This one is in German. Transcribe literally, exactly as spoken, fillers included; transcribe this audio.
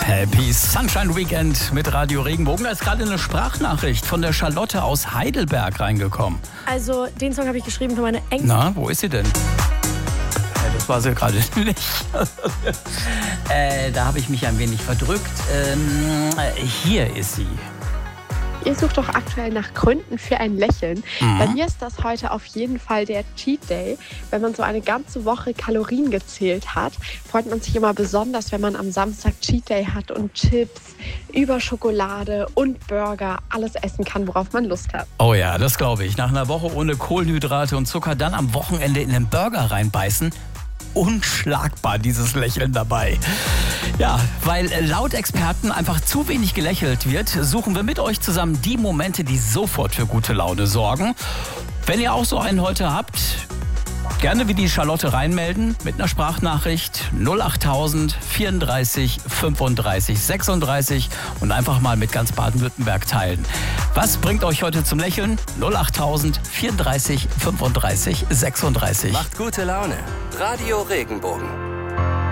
Happy Sunshine Weekend mit Radio Regenbogen. Da ist gerade eine Sprachnachricht von der Charlotte aus Heidelberg reingekommen. Also, den Song habe ich geschrieben für meine Ängste. Na, wo ist sie denn? Ja, das war sie gerade nicht. äh, da habe ich mich ein wenig verdrückt. Ähm, hier ist sie. Ihr sucht doch aktuell nach Gründen für ein Lächeln. Mhm. Bei mir ist das heute auf jeden Fall der Cheat Day. Wenn man so eine ganze Woche Kalorien gezählt hat, freut man sich immer besonders, wenn man am Samstag Cheat Day hat und Chips, über Schokolade und Burger alles essen kann, worauf man Lust hat. Oh ja, das glaube ich. Nach einer Woche ohne Kohlenhydrate und Zucker dann am Wochenende in den Burger reinbeißen. Unschlagbar, dieses Lächeln dabei. Ja, weil laut Experten einfach zu wenig gelächelt wird, suchen wir mit euch zusammen die Momente, die sofort für gute Laune sorgen. Wenn ihr auch so einen heute habt, gerne wie die Charlotte reinmelden mit einer Sprachnachricht null achttausend vierunddreißig fünfunddreißig sechsunddreißig und einfach mal mit ganz Baden-Württemberg teilen. Was bringt euch heute zum Lächeln? null achttausend vierunddreißig fünfunddreißig sechsunddreißig. Macht gute Laune. Radio Regenbogen.